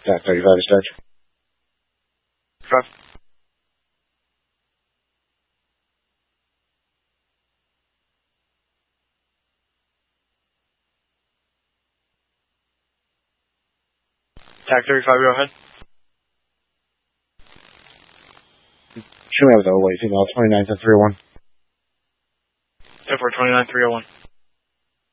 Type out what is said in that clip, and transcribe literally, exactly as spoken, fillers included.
Tac thirty-five dispatch. Five. Tac thirty-five, go ahead. Should we have the away female twenty-nine to three oh one? ten four twenty-nine three oh one.